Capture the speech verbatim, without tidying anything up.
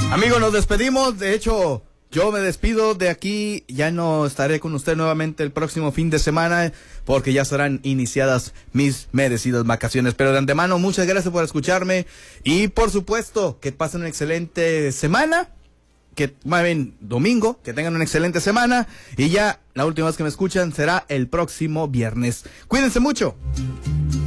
Amigos, nos despedimos. De hecho, yo me despido de aquí. Ya no estaré con usted nuevamente el próximo fin de semana porque ya serán iniciadas mis merecidas vacaciones. Pero de antemano, muchas gracias por escucharme. Y por supuesto, que pasen una excelente semana. Que, más bien, domingo. Que tengan una excelente semana. Y ya la última vez que me escuchan será el próximo viernes. Cuídense mucho.